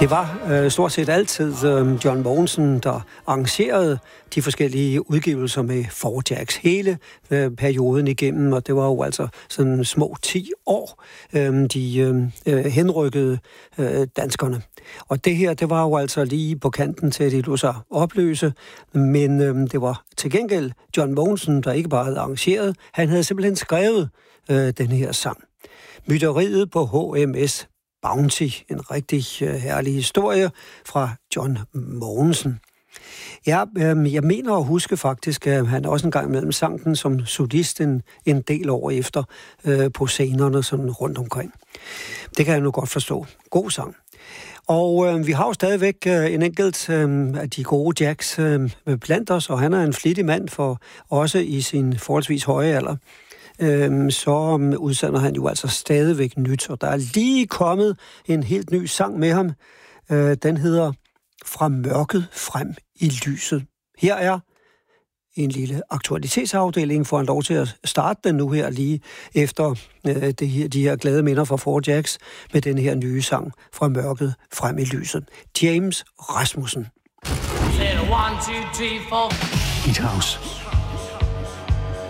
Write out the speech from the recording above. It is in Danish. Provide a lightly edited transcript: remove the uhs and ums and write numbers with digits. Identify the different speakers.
Speaker 1: Det var stort set altid John Mogensen, der arrangerede de forskellige udgivelser med Four Jacks hele perioden igennem, og det var jo altså sådan små 10 år, de henrykkede danskerne. Og det her, det var jo altså lige på kanten til, at de lå sig opløse, men det var til gengæld John Mogensen, der ikke bare havde arrangeret, han havde simpelthen skrevet den her sang. Mytteriet på HMS Bounty, en rigtig herlig historie fra John Mogensen. Ja, jeg mener at huske faktisk, at han også en gang imellem sang den som solist en del år efter på scenerne sådan rundt omkring. Det kan jeg nu godt forstå. God sang. Og vi har jo stadigvæk en enkelt af de gode Jacks blandt os, og han er en flittig mand for også i sin forholdsvis høje alder. Så udsender han jo altså stadigvæk nyt, og der er lige kommet en helt ny sang med ham. Den hedder Fra mørket frem i lyset. Her er en lille aktualitetsafdeling, får han lov til at starte den nu her lige efter de her glade minder fra Four Jacks med den her nye sang Fra mørket frem i lyset. James Rasmussen.
Speaker 2: Hit House.